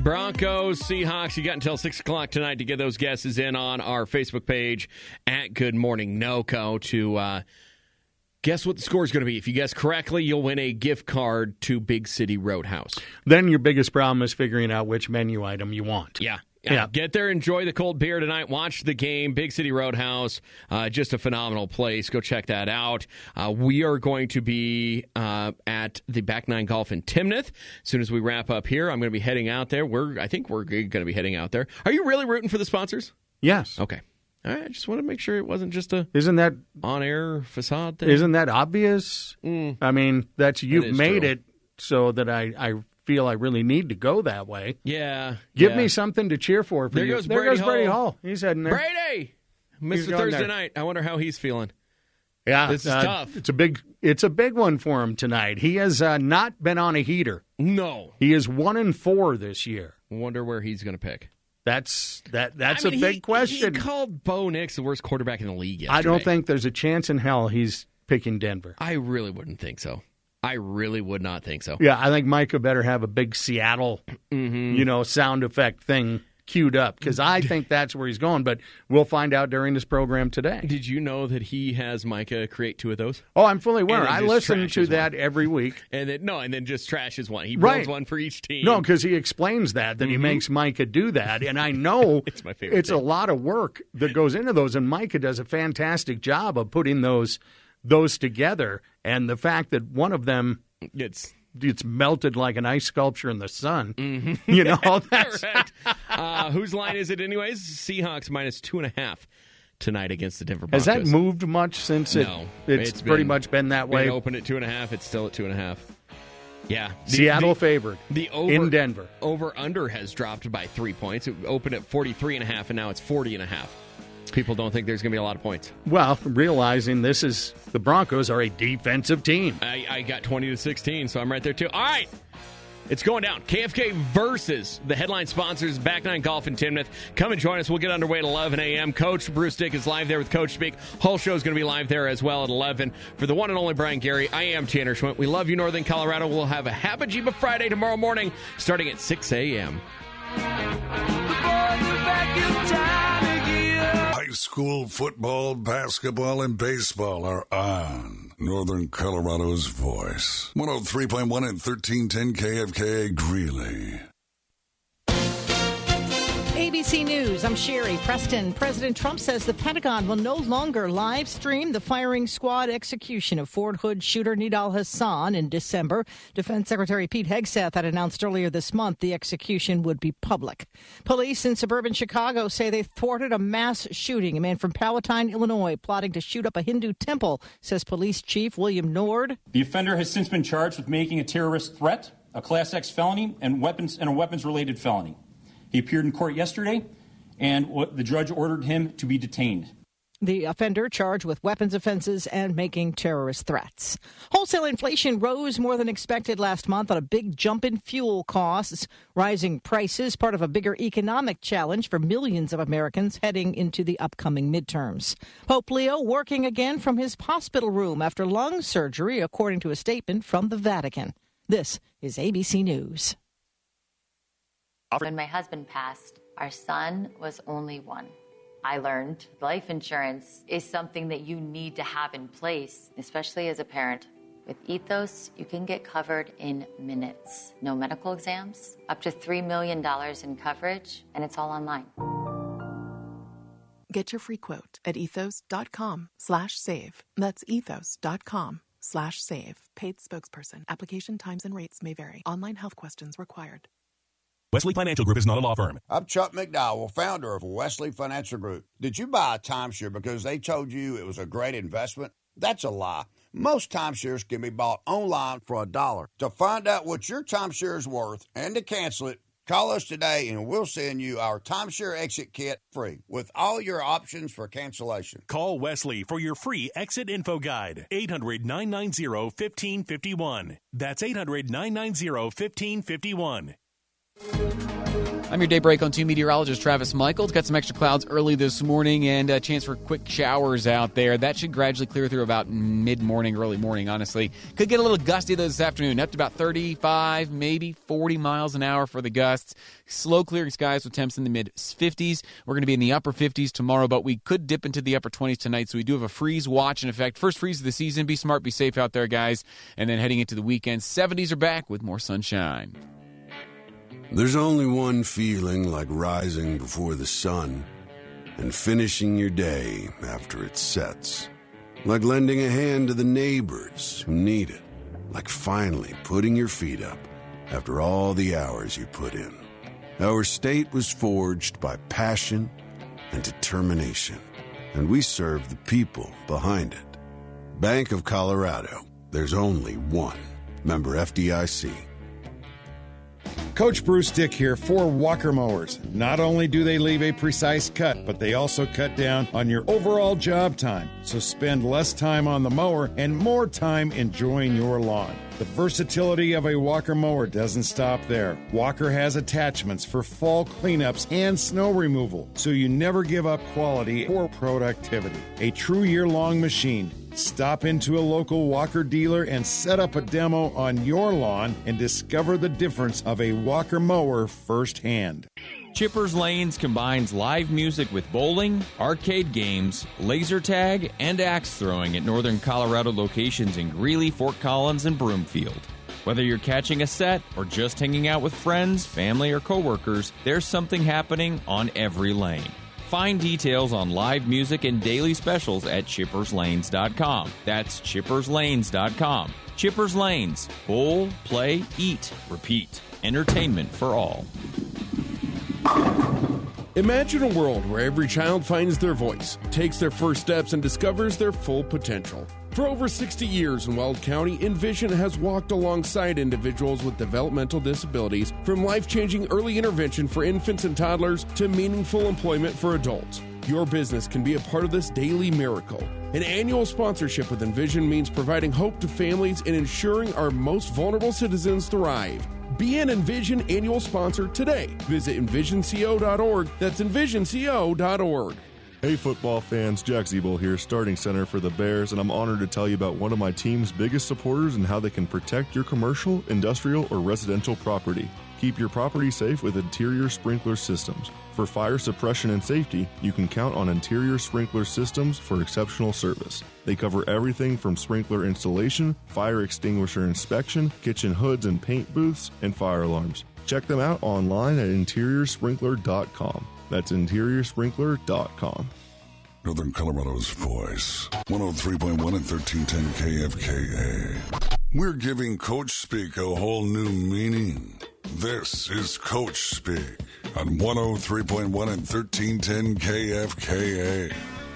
Broncos, Seahawks. You got until 6 o'clock tonight to get those guesses in on our Facebook page at Good Morning NoCo to guess what the score is going to be. If you guess correctly, you'll win a gift card to Big City Roadhouse. Then your biggest problem is figuring out which menu item you want. Yeah. Get there, enjoy the cold beer tonight, watch the game. Big City Roadhouse, just a phenomenal place. Go check that out. We are going to be at the Back Nine Golf in Timnath. As soon as we wrap up here, I'm going to be heading out there. I think we're going to be heading out there. Are you really rooting for the sponsors? Yes. Okay. All right, I just want to make sure it wasn't just a on-air facade thing. Isn't that obvious? I mean, you've made it so that I feel I really need to go that way. Yeah. Give me something to cheer for there you. Goes there Brady goes Brady Hall. He's heading there. Brady! Missed the Thursday night. I wonder how he's feeling. Yeah. This is tough. It's a big one for him tonight. He has not been on a heater. No. He is 1-4 this year. Wonder where he's going to pick. That's a big question. He called Bo Nix the worst quarterback in the league yesterday. I don't think there's a chance in hell he's picking Denver. I really wouldn't think so. I really would not think so. Yeah, I think Micah better have a big Seattle, sound effect thing queued up because I think that's where he's going. But we'll find out during this program today. Did you know that he has Micah create 2 of those? Oh, I'm fully aware. I listen to that every week. And then just trashes one. He builds one for each team. No, because he explains that he makes Micah do that. And I know it's my favorite. It's a lot of work that goes into those, and Micah does a fantastic job of putting those together. And the fact that one of them it's melted like an ice sculpture in the sun. Mm-hmm. That's right. Whose line is it anyways? Seahawks minus 2.5 tonight against the Denver Broncos. Has that moved much since it's pretty much been that way? It opened at 2.5. It's still at 2.5. Yeah. Seattle favored in Denver. Over-under has dropped by 3 points. It opened at 43.5, and now it's 40.5. People don't think there's going to be a lot of points. Well, realizing the Broncos are a defensive team. I got 20-16, so I'm right there too. All right. It's going down. KFK versus the headline sponsors, Back Nine Golf in Timnath. Come and join us. We'll get underway at 11 a.m. Coach Bruce Dick is live there with Coach Speak. Whole show is going to be live there as well at 11. For the one and only Brian Gary, I am Tanner Schwint. We love you, Northern Colorado. We'll have a Habba-Jibba Friday tomorrow morning starting at 6 a.m. High school football, basketball, and baseball are on. Northern Colorado's voice. 103.1 and 1310 KFKA Greeley. ABC News, I'm Sherry Preston. President Trump says the Pentagon will no longer live stream the firing squad execution of Fort Hood shooter Nidal Hasan in December. Defense Secretary Pete Hegseth had announced earlier this month the execution would be public. Police in suburban Chicago say they thwarted a mass shooting. A man from Palatine, Illinois, plotting to shoot up a Hindu temple, says Police Chief William Nord. The offender has since been charged with making a terrorist threat, a Class X felony, and a weapons-related felony. He appeared in court yesterday, and the judge ordered him to be detained. The offender charged with weapons offenses and making terrorist threats. Wholesale inflation rose more than expected last month on a big jump in fuel costs. Rising prices, part of a bigger economic challenge for millions of Americans heading into the upcoming midterms. Pope Leo working again from his hospital room after lung surgery, according to a statement from the Vatican. This is ABC News. When my husband passed, our son was only 1. I learned life insurance is something that you need to have in place, especially as a parent. With Ethos, you can get covered in minutes. No medical exams, up to $3 million in coverage, and it's all online. Get your free quote at ethos.com/save. That's ethos.com/save. Paid spokesperson. Application times and rates may vary. Online health questions required. Wesley Financial Group is not a law firm. I'm Chuck McDowell, founder of Wesley Financial Group. Did you buy a timeshare because they told you it was a great investment? That's a lie. Most timeshares can be bought online for $1. To find out what your timeshare is worth and to cancel it, call us today and we'll send you our timeshare exit kit free with all your options for cancellation. Call Wesley for your free exit info guide. 800-990-1551. That's 800-990-1551. I'm your daybreak on 2 meteorologist Travis Michael. It's got some extra clouds early this morning and a chance for quick showers out there. That should gradually clear through about mid-morning, early morning, honestly. Could get a little gusty this afternoon, up to about 35, maybe 40 miles an hour for the gusts. Slow clearing skies with temps in the mid-50s. We're going to be in the upper 50s tomorrow, but we could dip into the upper 20s tonight, so we do have a freeze watch in effect. First freeze of the season. Be smart, be safe out there, guys. And then heading into the weekend, 70s are back with more sunshine. There's only one feeling like rising before the sun and finishing your day after it sets. Like lending a hand to the neighbors who need it. Like finally putting your feet up after all the hours you put in. Our state was forged by passion and determination, and we serve the people behind it. Bank of Colorado. There's only one. Member FDIC. Coach Bruce Dick here for Walker Mowers. Not only do they leave a precise cut, but they also cut down on your overall job time. So spend less time on the mower and more time enjoying your lawn. The versatility of a Walker mower doesn't stop there. Walker has attachments for fall cleanups and snow removal, so you never give up quality or productivity. A true year-long machine. Stop into a local Walker dealer and set up a demo on your lawn and discover the difference of a Walker mower firsthand. Chippers Lanes combines live music with bowling, arcade games, laser tag, and axe throwing at Northern Colorado locations in Greeley, Fort Collins, and Broomfield. Whether you're catching a set or just hanging out with friends, family, or coworkers, there's something happening on every lane. Find details on live music and daily specials at chipperslanes.com. That's chipperslanes.com. Chippers Lanes. Bowl, play, eat, repeat. Entertainment for all. Imagine a world where every child finds their voice, takes their first steps, and discovers their full potential. For over 60 years in Weld County, Envision has walked alongside individuals with developmental disabilities, from life-changing early intervention for infants and toddlers to meaningful employment for adults. Your business can be a part of this daily miracle. An annual sponsorship with Envision means providing hope to families and ensuring our most vulnerable citizens thrive. Be an Envision annual sponsor today. Visit envisionco.org. That's envisionco.org. Hey football fans, Jack Zeeble here, starting center for the Bears, and I'm honored to tell you about one of my team's biggest supporters and how they can protect your commercial, industrial, or residential property. Keep your property safe with Interior Sprinkler Systems. For fire suppression and safety, you can count on Interior Sprinkler Systems for exceptional service. They cover everything from sprinkler installation, fire extinguisher inspection, kitchen hoods and paint booths, and fire alarms. Check them out online at interiorsprinkler.com. That's interiorsprinkler.com. Northern Colorado's voice. 103.1 and 1310 KFKA. We're giving Coach Speak a whole new meaning. This is Coach Speak on 103.1 and 1310 KFKA.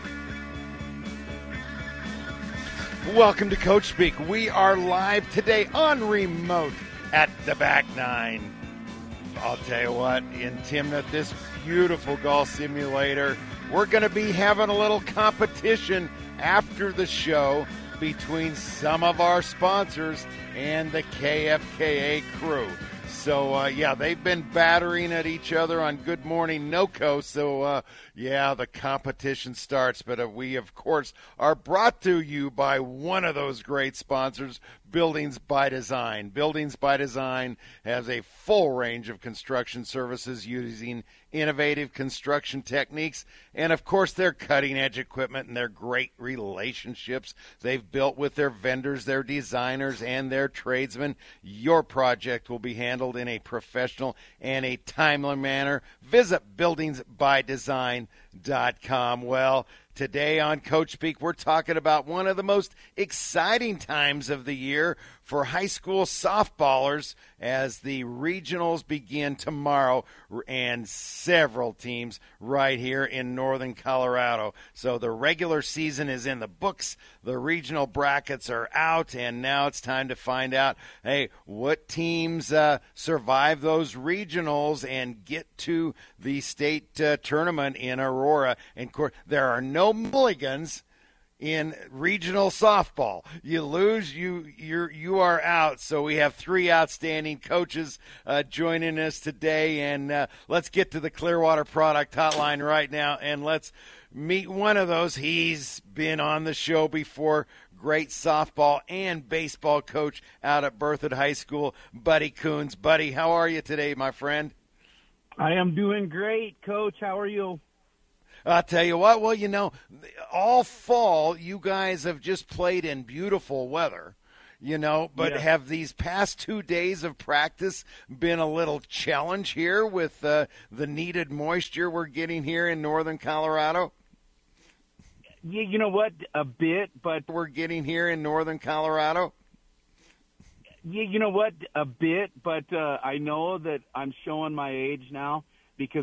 Welcome to Coach Speak. We are live today on remote at the Back Nine. I'll tell you what, in Timnath, this beautiful golf simulator, we're going to be having a little competition after the show between some of our sponsors and the KFKA crew. So, they've been battering at each other on Good Morning NoCo. So, the competition starts. But we, of course, are brought to you by one of those great sponsors, Buildings by Design. Buildings by Design has a full range of construction services using innovative construction techniques and, of course, their cutting-edge equipment and their great relationships they've built with their vendors, their designers, and their tradesmen. Your project will be handled in a professional and a timely manner. Visit buildingsbydesign.com. Well, today on Coach Speak, we're talking about one of the most exciting times of the year for high school softballers as the regionals begin tomorrow, and several teams right here in Northern Colorado. So the regular season is in the books, the regional brackets are out, and now it's time to find out, what teams survive those regionals and get to the state tournament in Aurora. And of course, there are no mulligans. in regional softball. You lose, you are out. So we have three outstanding coaches joining us today, and let's get to the Clearwater Product Hotline right now, and let's meet one of those. He's been on the show before. Great softball and baseball coach out at Berthoud High School, Buddy Coons. Buddy, how are you today, my friend? I am doing great, Coach. How are you? I'll tell you what, well, all fall you guys have just played in beautiful weather, but Yeah. have these past 2 days of practice been a little challenge here with the needed moisture we're getting here in northern Colorado? Yeah, you know what? A bit, but we're getting here in northern Colorado. Yeah, you know what? A bit, but I know that I'm showing my age now,